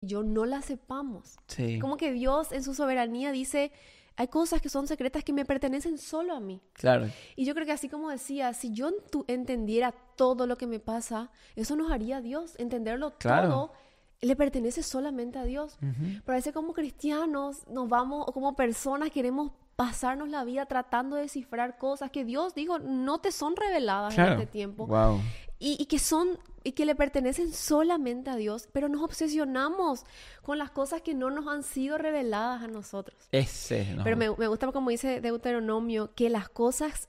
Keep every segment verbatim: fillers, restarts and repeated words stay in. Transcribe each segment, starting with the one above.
yo no las sepamos. Sí. Como que Dios en su soberanía dice, hay cosas que son secretas que me pertenecen solo a mí. Claro. Y yo creo que así como decía, si yo ent- entendiera todo lo que me pasa, eso nos haría a Dios. Entenderlo Claro. todo le pertenece solamente a Dios. Ujú. Pero a veces como cristianos nos vamos, o como personas queremos pasarnos la vida tratando de descifrar cosas que Dios, digo, no te son reveladas Claro. en este tiempo. Wow. Y, y que son y que le pertenecen solamente a Dios, pero nos obsesionamos con las cosas que no nos han sido reveladas a nosotros. Ese, no. Pero me, me gusta como dice Deuteronomio, que las cosas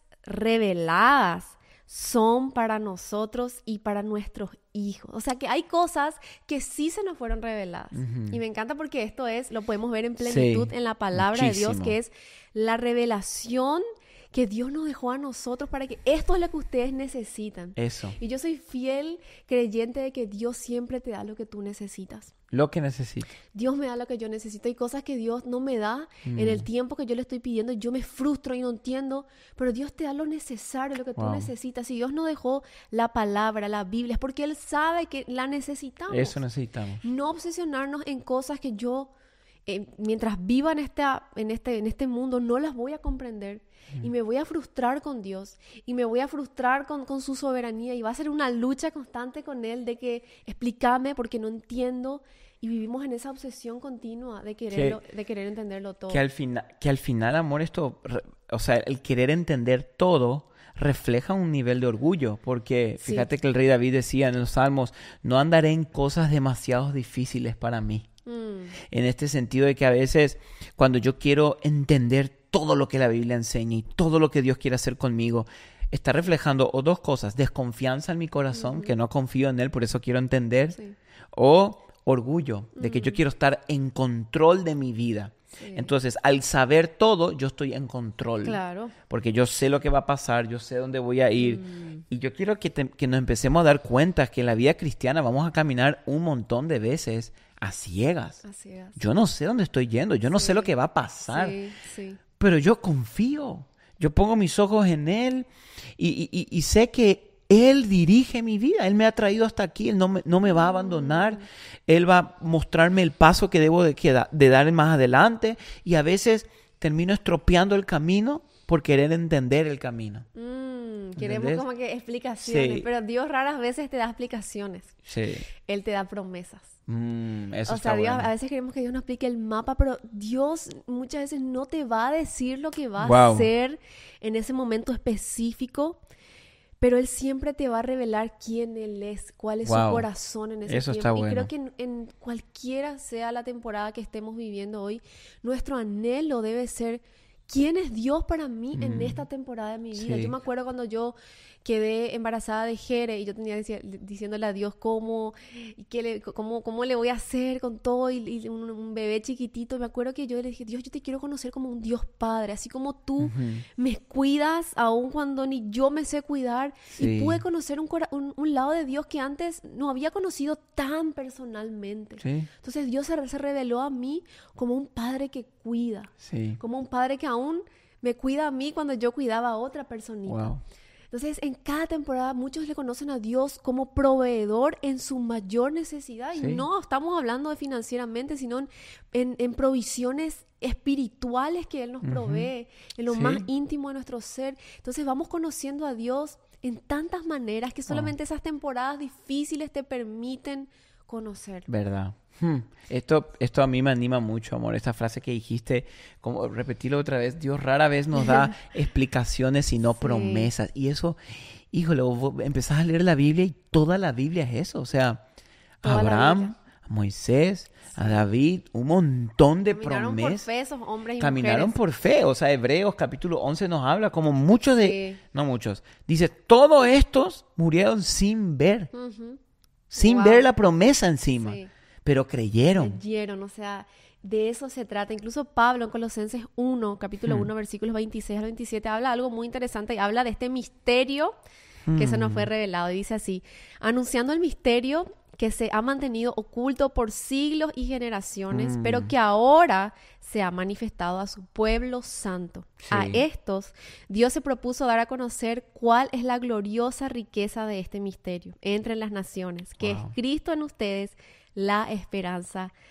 reveladas son para nosotros y para nuestros hijos. O sea que hay cosas que sí se nos fueron reveladas. Ujú. Y me encanta porque esto es, lo podemos ver en plenitud Sí, en la palabra de Dios, muchísimo. que es la revelación que Dios nos dejó a nosotros para que esto es lo que ustedes necesitan. Eso. Y yo soy fiel creyente de que Dios siempre te da lo que tú necesitas. Lo que necesito. Dios me da lo que yo necesito. Hay cosas que Dios no me da Mm. en el tiempo que yo le estoy pidiendo. Yo me frustro y no entiendo, pero Dios te da lo necesario, lo que tú Wow. necesitas. Si Dios no dejó la palabra, la Biblia, es porque Él sabe que la necesitamos. Eso necesitamos. No obsesionarnos en cosas que yo, eh, mientras viva en, esta, en, este, en este mundo, no las voy a comprender. Y me voy a frustrar con Dios. Y me voy a frustrar con, con su soberanía. Y va a ser una lucha constante con Él de que explícame porque no entiendo. Y vivimos en esa obsesión continua de, quererlo, de querer entenderlo todo. Que al, final, que al final, amor, esto, re- o sea, el querer entender todo refleja un nivel de orgullo. Porque Sí. fíjate que el rey David decía en los Salmos, no andaré en cosas demasiado difíciles para mí. Mm, En este sentido de que a veces cuando yo quiero entender todo lo que la Biblia enseña y todo lo que Dios quiere hacer conmigo, está reflejando o dos cosas: desconfianza en mi corazón, Ujú. que no confío en Él, por eso quiero entender, sí, o orgullo, de que yo Mm. quiero estar en control de mi vida. sí. Entonces, al saber todo, yo estoy en control. Claro. Porque yo sé lo que va a pasar, yo sé dónde voy a ir. Mm, Y yo quiero que, te- que nos empecemos a dar cuenta que en la vida cristiana vamos a caminar un montón de veces a ciegas. así es. Yo no sé dónde estoy yendo, yo no sé Sí. lo que va a pasar, Sí, sí. pero yo confío. Yo pongo mis ojos en Él y, y- y- y sé que Él dirige mi vida. Él me ha traído hasta aquí, Él no me, no me va a abandonar. Él va a mostrarme el paso que debo de, que da- de dar más adelante, y a veces termino estropeando el camino por querer entender el camino. Mm, queremos ¿Entendés? como que explicaciones, Sí. pero Dios raras veces te da explicaciones. Sí. Él te da promesas. Mm, eso O está sea, Dios, bueno. a veces queremos que Dios nos explique el mapa, pero Dios muchas veces no te va a decir lo que va a Wow. hacer en ese momento específico, pero Él siempre te va a revelar quién Él es, cuál es Wow. su corazón en ese Eso tiempo. está Y bueno. creo que en, en cualquiera sea la temporada que estemos viviendo hoy, nuestro anhelo debe ser: ¿quién es Dios para mí en Mm. esta temporada de mi vida? Sí. Yo me acuerdo cuando yo quedé embarazada de Jere y yo tenía dici- diciéndole a Dios cómo, y qué le, cómo, cómo le voy a hacer con todo, y, y un, un bebé chiquitito. Me acuerdo que yo le dije: Dios, yo te quiero conocer como un Dios Padre, así como tú Ujú. me cuidas aun cuando ni yo me sé cuidar. Sí. Y pude conocer un, cora- un, un lado de Dios que antes no había conocido tan personalmente. Sí, Entonces Dios se, se reveló a mí como un Padre que cuida, sí. como un Padre que aún me cuida a mí cuando yo cuidaba a otra personita. Wow. Entonces, en cada temporada muchos le conocen a Dios como proveedor en su mayor necesidad. Sí. Y no estamos hablando de financieramente, sino en, en- en provisiones espirituales que Él nos Ujú. provee, en lo Sí. más íntimo de nuestro ser. Entonces, vamos conociendo a Dios en tantas maneras que solamente esas temporadas difíciles te permiten conocer. Verdad. Hmm. Esto, esto a mí me anima mucho, amor. Esta frase que dijiste, como repetirlo otra vez: Dios rara vez nos da explicaciones, sino Sí. promesas. Y eso, híjole, vos empezás a leer la Biblia y toda la Biblia es eso. O sea, a Toda la Abraham, Biblia. a Moisés, a David, un montón de Caminaron por promesas. fe esos hombres y Caminaron mujeres. por fe. O sea, Hebreos capítulo once nos habla como muchos de... Sí. No muchos. Dice, todos estos murieron sin ver. Ujú. Sin Wow. ver la promesa encima. Sí. Pero creyeron. Creyeron, o sea, de eso se trata. Incluso Pablo en Colosenses uno, capítulo Hmm. uno, versículos veintiséis al veintisiete, habla algo muy interesante y habla de este misterio que se nos fue Hmm. revelado. Y dice así: anunciando el misterio que se ha mantenido oculto por siglos y generaciones, Mm. pero que ahora se ha manifestado a su pueblo santo. A Sí. estos, Dios se propuso dar a conocer cuál es la gloriosa riqueza de este misterio entre las naciones, que Wow. es Cristo en ustedes, la esperanza